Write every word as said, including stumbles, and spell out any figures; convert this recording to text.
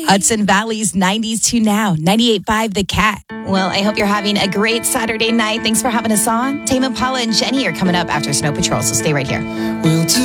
Hudson Valley's nineties to now, ninety-eight point five The Cat. Well, I hope you're having a great Saturday night. Thanks for having us on. Tame Impala and Jenny are coming up after Snow Patrol, so stay right here. We'll do